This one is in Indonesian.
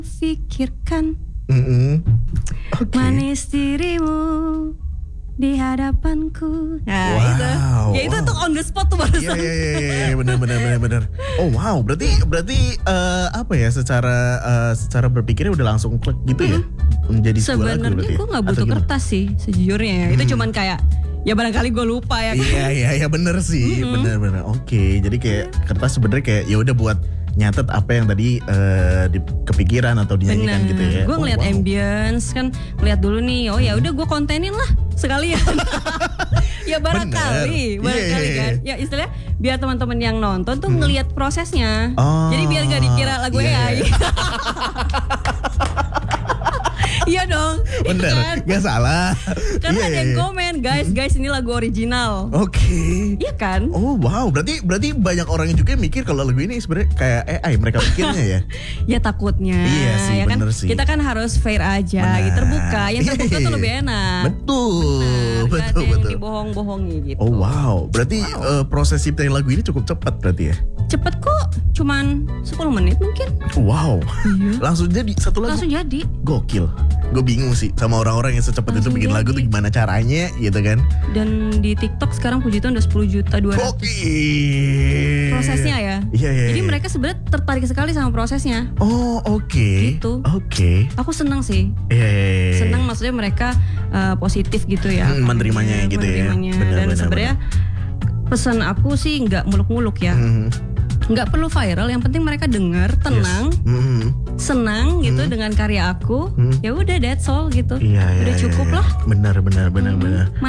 Pikirkan Oke. manis dirimu di hadapanku. Nah Wow, itu, ya itu wow. tuh on the spot tuh barusan. Iya, benar. Oh wow, berarti apa ya, secara berpikirnya udah langsung klik gitu ya, menjadi sebuah lagu Sebenarnya berarti. gue nggak Atau butuh gimana? kertas sih sejujurnya. Itu cuman kayak ya barangkali gue lupa ya. Iya bener sih, bener. Oke, jadi kayak kertas sebenarnya kayak ya udah buat nyatet apa yang tadi di kepikiran atau dinyanyikan gitu ya. Gue ngeliat wow. ambience kan, ngeliat dulu nih. Oh ya udah gue kontenin lah sekalian. Ya barangkali Iya. kan. Ya istilahnya biar teman-teman yang nonton tuh ngeliat prosesnya. Oh, Jadi biar gak dikira lagu iya. AI. Iya dong. Bener, Kan? gak salah. Karena Iya, ada yang iya. komen, guys ini lagu original. Oke. Iya kan? Oh wow, berarti banyak orang yang juga mikir kalau lagu ini sebenarnya kayak AI mereka pikirnya ya. Ya takutnya. Iya sih, ya kan? bener sih. Kita kan harus fair aja, Benar. gitu, terbuka. Yang terbuka tuh lebih enak. Betul, Benar, gak ada yang betul. dibohong-bohongi gitu. Oh wow, berarti proses ciptain lagu ini cukup cepat berarti ya? Cepet kok, cuman 10 menit mungkin. Wow, langsung jadi satu lagu. Langsung jadi. Gokil. Gue bingung sih sama orang-orang yang secepat itu Langsung bikin lagu tuh jadi. gimana caranya gitu kan. Dan di TikTok sekarang puji Tuhan udah 10 juta 200. Gokil. Prosesnya ya. Iya. Jadi mereka sebenarnya tertarik sekali sama prosesnya. Oh oke. Gitu. Oke. Aku senang sih. Iya. Senang maksudnya mereka positif gitu ya. Menerimanya gitu ya. Menerimanya. Benar, Dan benar, sebenarnya pesan aku sih nggak muluk-muluk ya. Nggak perlu viral, yang penting mereka dengar, tenang, senang gitu dengan karya aku. Ya udah that's all gitu. Iya, Udah cukup lah. Benar.